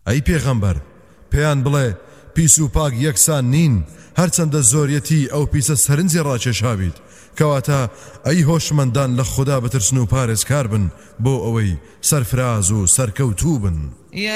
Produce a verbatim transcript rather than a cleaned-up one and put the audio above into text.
ئەی پێغەمبەر پێیان بڵێ پیس و پاک یەکسان نین هەرچەندە زۆریەتی ئەو پیسە سەرنجی ڕاکێشابیت کەواتە ئەی هۆشمەندان لە خوددا بترسن و پارێزکار بن بۆ ئەوەی سەرفراز و سەرکەوتوو بن.